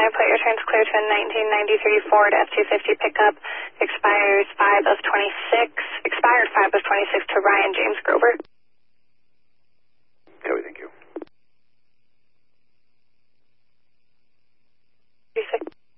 put your turns clear to a 1993 Ford F-250 pickup. Expired 5 of 26 to Ryan James Grover.